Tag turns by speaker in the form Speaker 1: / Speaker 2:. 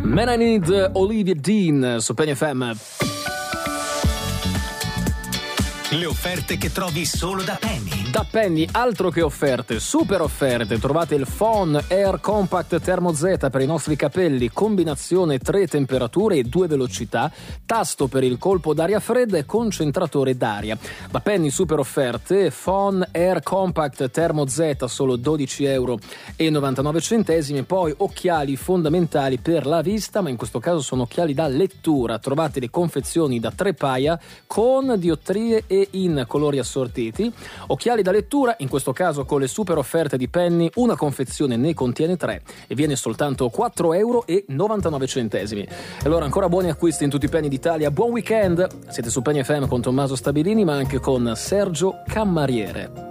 Speaker 1: Man I Need, Olivia Dean su Penny FM.
Speaker 2: Le offerte che trovi solo da Penny.
Speaker 1: Da Penny, altro che offerte, super offerte. Trovate il Phon Air Compact Thermo Z per i nostri capelli, combinazione 3 temperature e 2 velocità, tasto per il colpo d'aria fredda e concentratore d'aria. Da Penny, super offerte, Phon Air Compact Thermo Z, solo €12,99. Poi occhiali fondamentali per la vista, ma in questo caso sono occhiali da lettura. Trovate le confezioni da 3 paia con diottrie e in colori assortiti. Occhiali da lettura, in questo caso con le super offerte di Penny, una confezione ne contiene 3 e viene soltanto €4,99. E allora ancora buoni acquisti in tutti i Penny d'Italia. Buon weekend! Siete su Penny FM con Tommaso Stabilini, ma anche con Sergio Cammariere.